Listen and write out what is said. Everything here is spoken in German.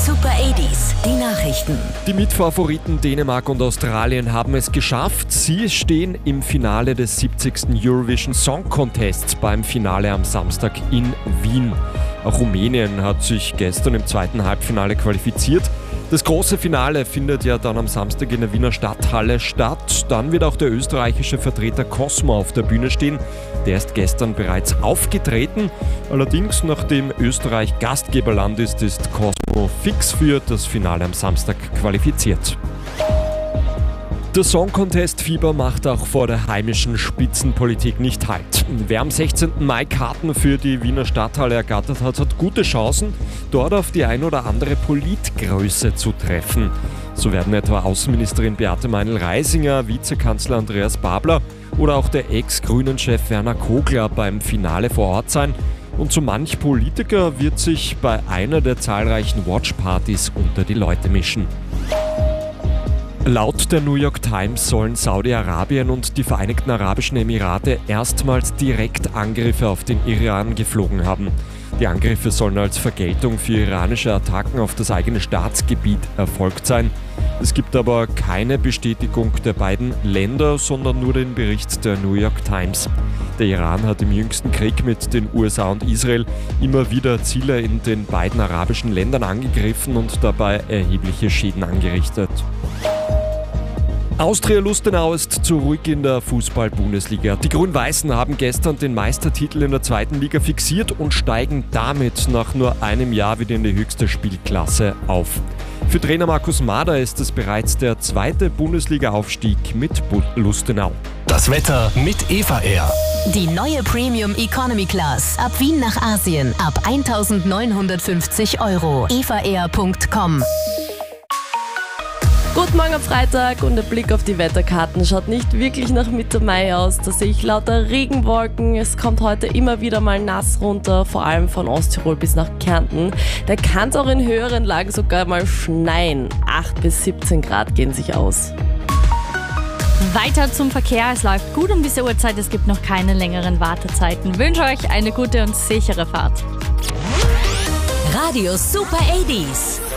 Super 80s, die Nachrichten. Die Mitfavoriten Dänemark und Australien haben es geschafft. Sie stehen im Finale des 70. Eurovision Song Contests beim Finale am Samstag in Wien. Auch Rumänien hat sich gestern im zweiten Halbfinale qualifiziert. Das große Finale findet ja dann am Samstag in der Wiener Stadthalle statt. Dann wird auch der österreichische Vertreter Cosmo auf der Bühne stehen. Der ist gestern bereits aufgetreten. Allerdings, nachdem Österreich Gastgeberland ist Cosmo fix für das Finale am Samstag qualifiziert. Der Song Contest Fieber macht auch vor der heimischen Spitzenpolitik nicht Halt. Wer am 16. Mai Karten für die Wiener Stadthalle ergattert hat, hat gute Chancen, dort auf die ein oder andere Politgröße zu treffen. So werden etwa Außenministerin Beate Meinl-Reisinger, Vizekanzler Andreas Babler oder auch der Ex-Grünen-Chef Werner Kogler beim Finale vor Ort sein. Und so manch Politiker wird sich bei einer der zahlreichen Watchpartys unter die Leute mischen. Laut der New York Times sollen Saudi-Arabien und die Vereinigten Arabischen Emirate erstmals direkt Angriffe auf den Iran geflogen haben. Die Angriffe sollen als Vergeltung für iranische Attacken auf das eigene Staatsgebiet erfolgt sein. Es gibt aber keine Bestätigung der beiden Länder, sondern nur den Bericht der New York Times. Der Iran hat im jüngsten Krieg mit den USA und Israel immer wieder Ziele in den beiden arabischen Ländern angegriffen und dabei erhebliche Schäden angerichtet. Austria Lustenau ist zurück in der Fußball-Bundesliga. Die Grün-Weißen haben gestern den Meistertitel in der zweiten Liga fixiert und steigen damit nach nur einem Jahr wieder in die höchste Spielklasse auf. Für Trainer Markus Mader ist es bereits der zweite Bundesliga-Aufstieg mit Lustenau. Das Wetter mit Eva Air. Die neue Premium Economy Class. Ab Wien nach Asien. Ab 1.950 €. evaair.com. Guten Morgen am Freitag und der Blick auf die Wetterkarten schaut nicht wirklich nach Mitte Mai aus. Da sehe ich lauter Regenwolken. Es kommt heute immer wieder mal nass runter, vor allem von Osttirol bis nach Kärnten. Da kann es auch in höheren Lagen sogar mal schneien. 8 bis 17 Grad gehen sich aus. Weiter zum Verkehr. Es läuft gut um diese Uhrzeit. Es gibt noch keine längeren Wartezeiten. Ich wünsche euch eine gute und sichere Fahrt. Radio Super 80s.